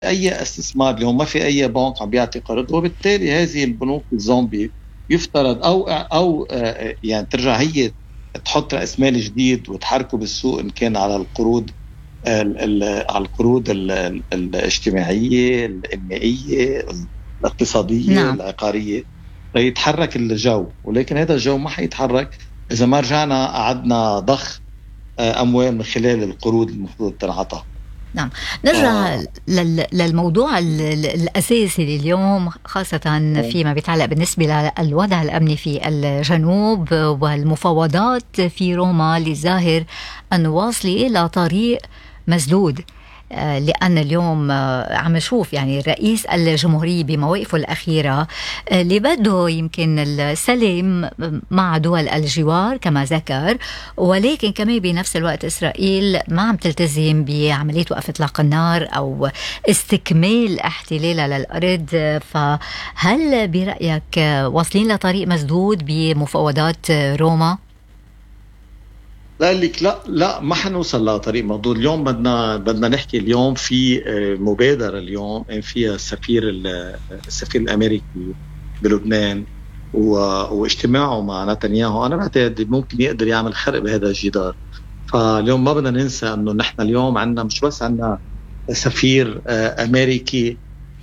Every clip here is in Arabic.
أي استثمار اليوم، ما في أي بنك عم بيعطي قرض، وبالتالي هذه البنوك الزومبي يفترض يعني ترجع هي تحط رأس مال جديد وتحركه بالسوق، إن كان على القروض على القروض الاجتماعية، الإنمائية، الاقتصادية، نعم. العقارية، ليتحرك الجو. ولكن هذا الجو ما حيتحرك إذا ما رجعنا قعدنا ضخ أموال من خلال القروض المفروض تنعطى. نعم. نرجع للموضوع الأساسي لليوم، خاصة فيما بيتعلق بالنسبة للوضع الأمني في الجنوب والمفاوضات في روما اللي ظاهر أن واصلة إلى طريق مسدود. لأن اليوم عم نشوف يعني الرئيس الجمهورية بمواقفه الأخيرة اللي بده يمكن السلام مع دول الجوار كما ذكر، ولكن كمان بنفس الوقت إسرائيل ما عم تلتزم بعملية وقف إطلاق النار أو استكمال احتلالها للأرض. فهل برأيك واصلين لطريق مسدود بمفاوضات روما؟ لا لك، لا ما حنوصل لطريق موضوع. اليوم بدنا نحكي. اليوم في مبادرة اليوم فيها السفير الأمريكي بلبنان واجتماعه مع نتنياهو. أنا بعتقد ممكن يقدر يعمل خرق بهذا الجدار. فاليوم ما بدنا ننسى أنه نحن اليوم عندنا مش بس عندنا سفير أمريكي،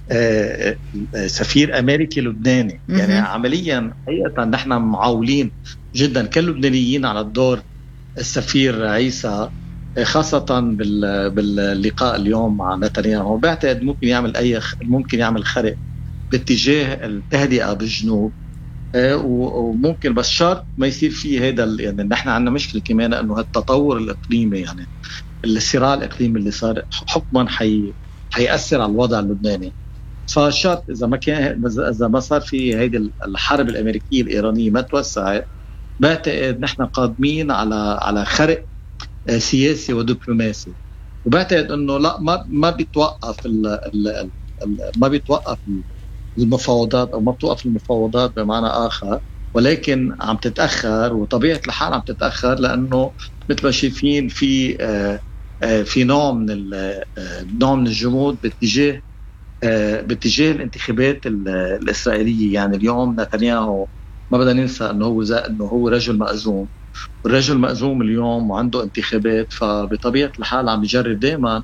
سفير أمريكي لبناني. يعني عمليا حقيقة نحن معولين جدا كلبنانيين على الدور السفير عيسى، خاصة باللقاء اليوم مع نتنياهو. بعتقد ممكن يعمل خرق باتجاه التهدئة بالجنوب. وممكن بس شرط ما يصير فيه هذا يعني نحن عندنا مشكلة كمان انه التطور الاقليمي، يعني الصراع الاقليمي اللي صار حكما حيأثر على الوضع اللبناني. فشرط اذا ما صار في هيدي الحرب الامريكيه الايرانيه ما توسعت، بعتقد نحن قادمين على خرق سياسي ودبلوماسي. وبعتقد انه لا ما بيتوقف ما بيتوقف المفاوضات، او ما بتوقف المفاوضات بمعنى اخر، ولكن عم تتاخر. وطبيعه الحال عم تتاخر لانه مثل ما شايفين في نوع من الجمود باتجاه الانتخابات الاسرائيليه. يعني اليوم نتنياهو ما بدنا ننسى انه هو رجل مأزوم، والرجل مأزوم اليوم وعنده انتخابات. فبطبيعة الحال عم يجرب دائما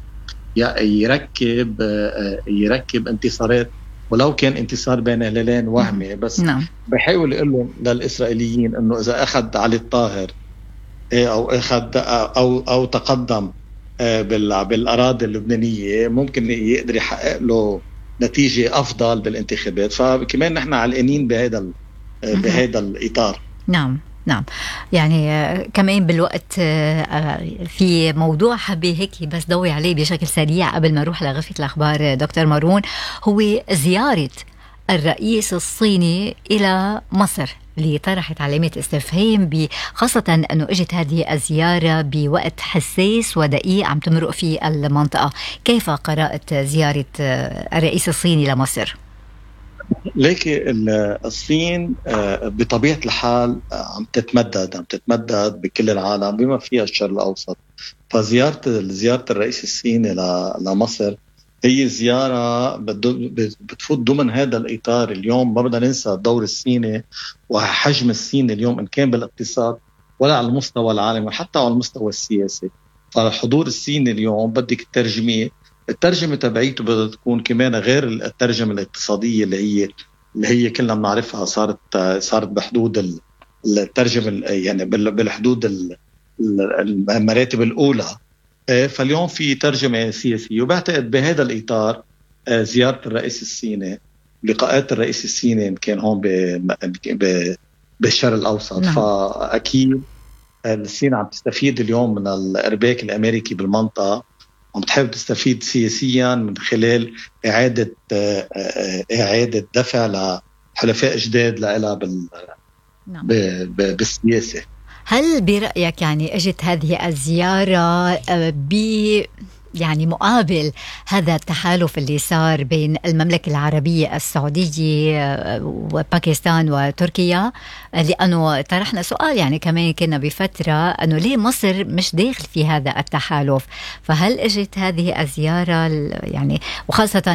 يركب انتصارات، ولو كان انتصار بين هلالين وهمي بس. نعم. بحاول يقول لهم للإسرائيليين انه اذا اخذ علي الطاهر او اخذ او تقدم بالاراضي اللبنانية، ممكن يقدر يحقق له نتيجة افضل بالانتخابات. فكمان نحن علقانين بهذا الإطار. نعم. نعم. يعني كمان بالوقت في موضوع حبي هيك بس ضوي عليه بشكل سريع قبل ما نروح لغرفة الأخبار دكتور مارون، هو زيارة الرئيس الصيني إلى مصر اللي طرحت علامات استفهام، خاصة أنه اجت هذه الزيارة بوقت حساس ودقيق عم تمرق في المنطقة. كيف قرأت زيارة الرئيس الصيني لمصر؟ لكن الصين بطبيعة الحال عم تتمدد بكل العالم بما فيها الشرق الأوسط. فزيارة الرئيس الصيني لمصر هي زيارة بتفوت ضمن هذا الإطار. اليوم ما بدنا ننسى الدور الصيني وحجم الصين اليوم، إن كان بالاقتصاد ولا على المستوى العالمي وحتى على المستوى السياسي. فالحضور الصيني اليوم بدك الترجمة تبعيته بدها تكون كمان غير الترجمة الاقتصادية اللي هي كلنا بنعرفها. صارت بحدود الترجمة، يعني بالحدود المراتب الأولى. فاليوم في ترجمة سياسية. وبعتقد بهذا الإطار زيارة الرئيس الصيني، لقاءات الرئيس الصيني إن كان هون بالشرق الأوسط. نعم. فأكيد الصين عم تستفيد اليوم من الإرباك الأمريكي بالمنطقة، عم تحاول تستفيد سياسيا من خلال إعادة دفع لحلفاء جداد لها نعم. بالسياسة. هل برأيك يعني اجت هذه الزيارة يعني مقابل هذا التحالف اللي صار بين المملكة العربية السعودية وباكستان وتركيا؟ لأنه طرحنا سؤال يعني كمان كنا بفترة أنه ليه مصر مش داخل في هذا التحالف، فهل اجت هذه الزيارة يعني وخاصة